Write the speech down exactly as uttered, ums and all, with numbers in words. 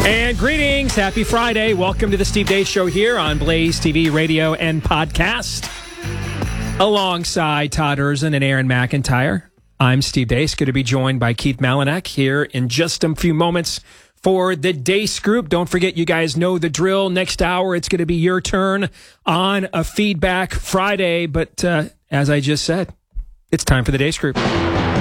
And greetings. Happy Friday. Welcome to the Steve Deace Show here on Blaze T V, radio, and podcast. Alongside Todd Erzin and Aaron McIntyre, I'm Steve Deace. Going to be joined by Keith Malinak here in just a few moments for the Deace Group. Don't forget, you guys know the drill. Next hour, it's going to be your turn on a Feedback Friday. But uh, as I just said, it's time for the Deace Group.